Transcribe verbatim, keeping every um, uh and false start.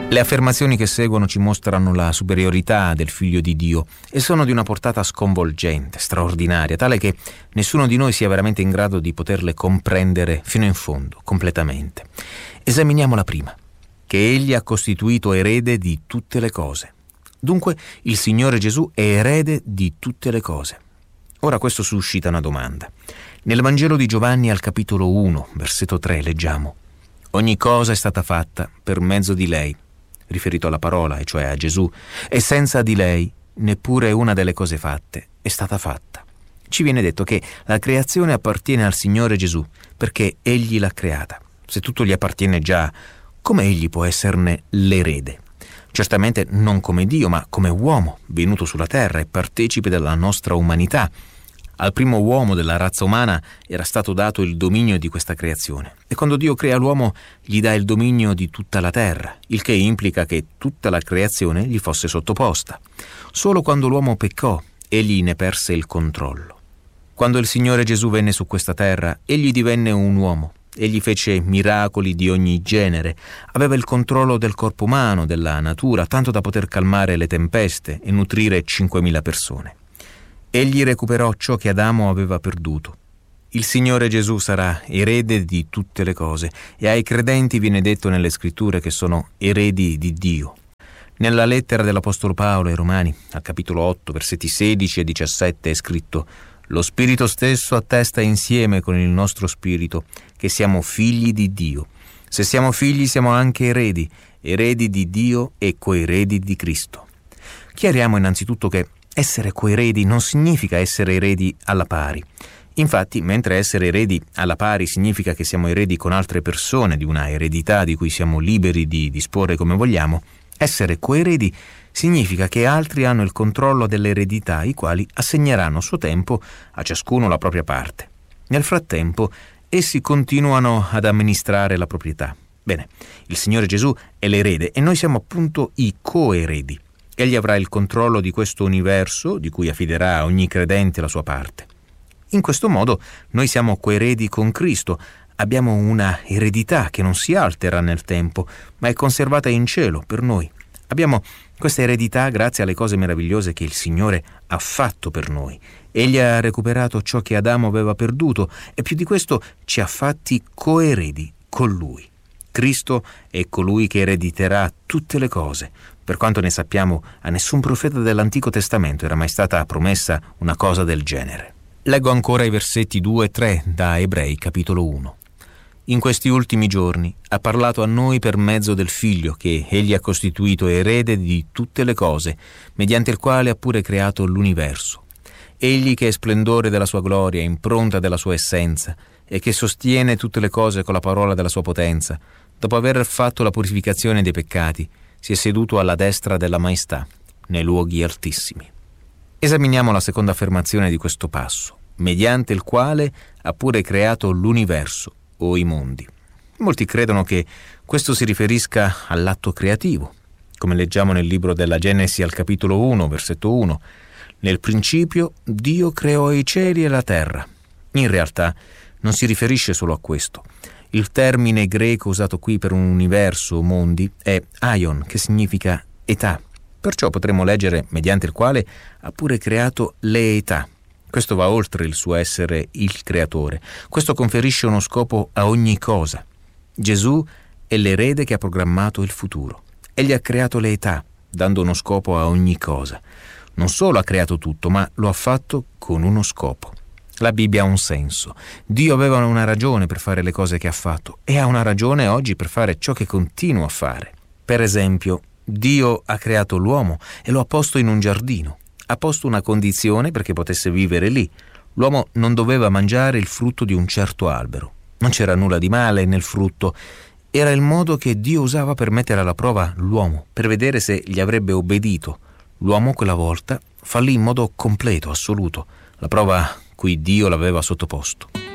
Le affermazioni che seguono ci mostrano la superiorità del Figlio di Dio e sono di una portata sconvolgente, straordinaria, tale che nessuno di noi sia veramente in grado di poterle comprendere fino in fondo, completamente. Esaminiamo la prima, che Egli ha costituito erede di tutte le cose. Dunque, il Signore Gesù è erede di tutte le cose. Ora questo suscita una domanda. Nel Vangelo di Giovanni al capitolo uno, versetto tre, leggiamo: «Ogni cosa è stata fatta per mezzo di lei», riferito alla parola, e cioè a Gesù, «e senza di lei neppure una delle cose fatte è stata fatta». Ci viene detto che la creazione appartiene al Signore Gesù perché Egli l'ha creata. Se tutto gli appartiene già, come Egli può esserne l'erede? Certamente non come Dio, ma come uomo, venuto sulla terra e partecipe della nostra umanità. Al primo uomo della razza umana era stato dato il dominio di questa creazione. E quando Dio crea l'uomo, gli dà il dominio di tutta la terra, il che implica che tutta la creazione gli fosse sottoposta. Solo quando l'uomo peccò, egli ne perse il controllo. Quando il Signore Gesù venne su questa terra, egli divenne un uomo. Egli fece miracoli di ogni genere, aveva il controllo del corpo umano, della natura, tanto da poter calmare le tempeste e nutrire cinquemila persone. Egli recuperò ciò che Adamo aveva perduto. Il Signore Gesù sarà erede di tutte le cose e ai credenti viene detto nelle scritture che sono eredi di Dio. Nella lettera dell'Apostolo Paolo ai Romani, al capitolo otto, versetti sedici e diciassette, è scritto: «Lo Spirito stesso attesta insieme con il nostro spirito che siamo figli di Dio. Se siamo figli siamo anche eredi, eredi di Dio e coeredi di Cristo». Chiariamo innanzitutto che essere coeredi non significa essere eredi alla pari. Infatti, mentre essere eredi alla pari significa che siamo eredi con altre persone di una eredità di cui siamo liberi di disporre come vogliamo, essere coeredi significa che altri hanno il controllo dell'eredità, i quali assegneranno a suo tempo a ciascuno la propria parte. Nel frattempo, essi continuano ad amministrare la proprietà. Bene, il Signore Gesù è l'erede e noi siamo appunto i coeredi. Egli avrà il controllo di questo universo, di cui affiderà a ogni credente la sua parte. In questo modo noi siamo coeredi con Cristo, abbiamo una eredità che non si altera nel tempo, ma è conservata in cielo per noi. Abbiamo questa eredità grazie alle cose meravigliose che il Signore ha fatto per noi. Egli ha recuperato ciò che Adamo aveva perduto e più di questo ci ha fatti coeredi con Lui. Cristo è colui che erediterà tutte le cose. Per quanto ne sappiamo, a nessun profeta dell'Antico Testamento era mai stata promessa una cosa del genere. Leggo ancora i versetti due e tre da Ebrei capitolo uno. In questi ultimi giorni ha parlato a noi per mezzo del Figlio che Egli ha costituito erede di tutte le cose, mediante il quale ha pure creato l'universo. Egli che è splendore della sua gloria, impronta della sua essenza, e che sostiene tutte le cose con la parola della sua potenza, dopo aver fatto la purificazione dei peccati, si è seduto alla destra della maestà, nei luoghi altissimi. Esaminiamo la seconda affermazione di questo passo, mediante il quale ha pure creato l'universo o i mondi. Molti credono che questo si riferisca all'atto creativo, come leggiamo nel libro della Genesi al capitolo uno, versetto uno. Nel principio Dio creò i cieli e la terra. In realtà non si riferisce solo a questo. Il termine greco usato qui per un universo o mondi è aion, che significa età. Perciò potremmo leggere mediante il quale ha pure creato le età. Questo va oltre il suo essere il creatore. Questo conferisce uno scopo a ogni cosa. Gesù è l'erede che ha programmato il futuro. Egli ha creato le età, dando uno scopo a ogni cosa. Non solo ha creato tutto, ma lo ha fatto con uno scopo. La Bibbia ha un senso. Dio aveva una ragione per fare le cose che ha fatto e ha una ragione oggi per fare ciò che continua a fare. Per esempio, Dio ha creato l'uomo e lo ha posto in un giardino. Ha posto una condizione perché potesse vivere lì. L'uomo non doveva mangiare il frutto di un certo albero. Non c'era nulla di male nel frutto. Era il modo che Dio usava per mettere alla prova l'uomo, per vedere se gli avrebbe obbedito. L'uomo quella volta fallì in modo completo, assoluto. La prova cui Dio l'aveva sottoposto.